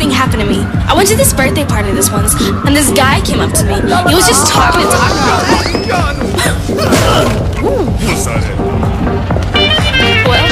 thing happened to me. I went to this birthday party this once, and this guy came up to me. He was just talking and talking.